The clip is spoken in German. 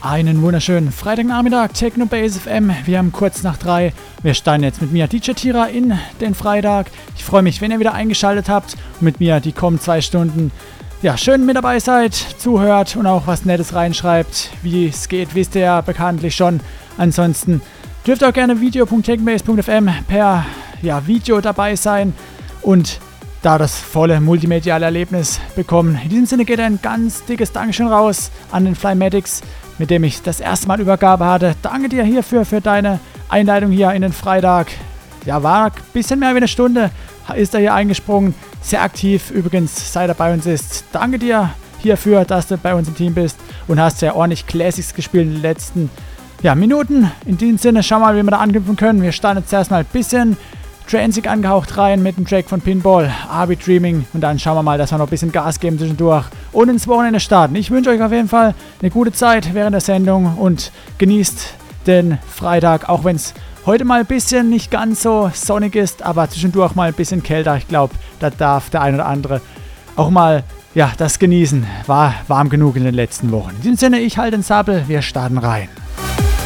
Einen wunderschönen Freitagnachmittag, Techno Base FM. Wir haben kurz nach 3. Wir starten jetzt mit mir, DJ Tira, in den Freitag. Ich freue mich, wenn ihr wieder eingeschaltet habt und mit mir die kommenden 2 Stunden schön mit dabei seid, zuhört und auch was Nettes reinschreibt. Wie es geht, wisst ihr ja bekanntlich schon. Ansonsten dürft ihr auch gerne video.technobase.fm per Video dabei sein und da das volle multimediale Erlebnis bekommen. In diesem Sinne geht ein ganz dickes Dankeschön raus an den Flymatics, mit dem ich das erste Mal Übergabe hatte. Danke dir hierfür, für deine Einleitung hier in den Freitag. Ja, war ein bisschen mehr als eine Stunde, ist er hier eingesprungen. Sehr aktiv übrigens, seit er bei uns ist. Danke dir hierfür, dass du bei uns im Team bist und hast ja ordentlich Classics gespielt in den letzten Minuten. In diesem Sinne, schauen wir mal, wie wir da anknüpfen können. Wir starten jetzt erstmal ein bisschen Transig angehaucht rein mit dem Track von Pinball, Arby Dreaming, und dann schauen wir mal, dass wir noch ein bisschen Gas geben zwischendurch und ins Wochenende starten. Ich wünsche euch auf jeden Fall eine gute Zeit während der Sendung und genießt den Freitag, auch wenn es heute mal ein bisschen nicht ganz so sonnig ist, aber zwischendurch mal ein bisschen kälter. Ich glaube, da darf der ein oder andere auch mal das genießen. War warm genug in den letzten Wochen. In diesem Sinne, ich halte den Sabel, wir starten rein.